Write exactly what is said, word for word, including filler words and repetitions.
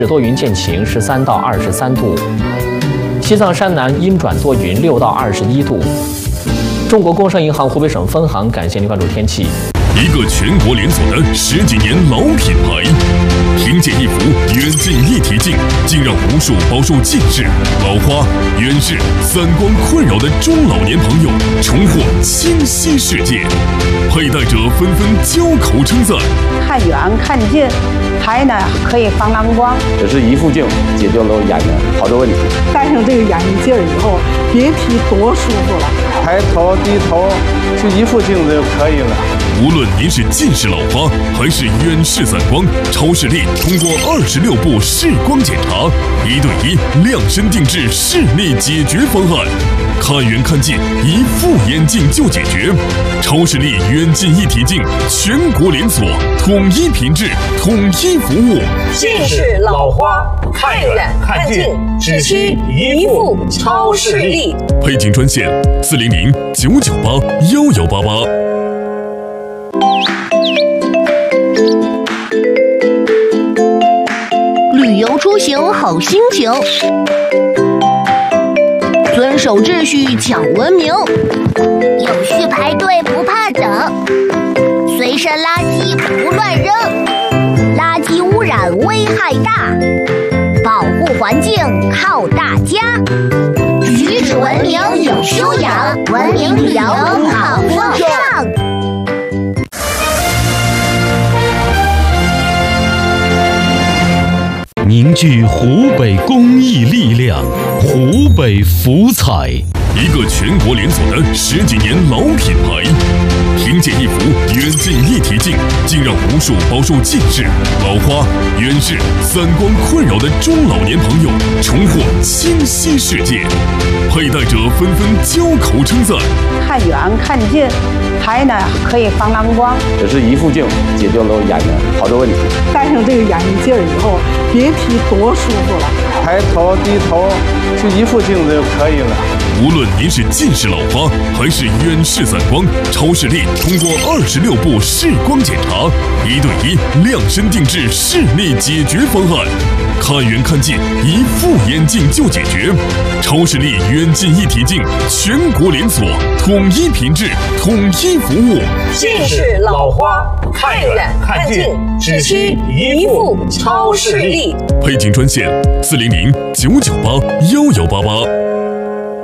多云见晴，十三到二十三度；西藏山南阴转多云，六到二十一度。中国工商银行湖北省分行感谢您关注天气。 一个全国连锁的十几年老品牌，凭借一幅远近一体镜，竟让无数饱受近视、老花、远视、散光困扰的中老年朋友重获清晰视界，佩戴者纷纷交口称赞。 看远看近，还呢可以防蓝光。 这是一副镜解决了眼的好多问题。 戴上这个眼镜以后，别提多舒服了。 抬头低头，就一副镜子就可以了。 无论您是近视老花还是远视散光，超视力通过二十六步视光检查，一对一量身定制视力解决方案，看远看近一副眼镜就解决。超视力远近一体镜全国连锁，统一品质，统一服务。 近视老花看远看近只需一副超视力。 配镜专线四零零九九八幺幺八八。 旅游出行好心情，遵守秩序讲文明， 有序排队不怕等，随身垃圾不乱扔，垃圾污染危害大，保护环境靠大家，举止文明有修养，文明旅游好风尚。 凝聚湖北公益力量，湖北福彩。 一个全国连锁的十几年老品牌，凭借一幅远近一体镜，竟让无数饱受近视、老花、远视、散光困扰的中老年朋友重获清晰视界，佩戴者纷纷交口称赞。 看远看近，还呢可以防蓝光。 这是一副镜解决了眼的好多问题。 戴上这个眼镜以后，别提多舒服了。 抬头低头，就一副镜子就可以了。 无论您是近视老花还是远视散光，超视力通过二十六步视光检查，一对一量身定制视力解决方案，看远看近一副眼镜就解决。超视力远近一体镜全国连锁，统一品质，统一服务。 近视老花看远看近只需一副超视力。 配镜专线四零零九九八幺幺八八。